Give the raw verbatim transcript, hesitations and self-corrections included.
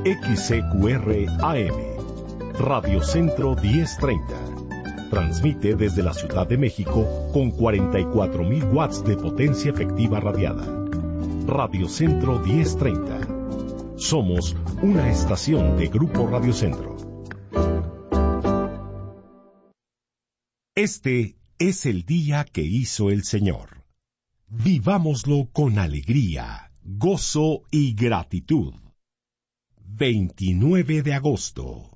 X C Q R A M, Radio Centro diez treinta. Transmite desde la Ciudad de México con cuarenta y cuatro mil watts de potencia efectiva radiada. Radio Centro diez treinta. Somos una estación de Grupo Radio Centro. Este es el día que hizo el Señor. Vivámoslo con alegría, gozo y gratitud. veintinueve de agosto.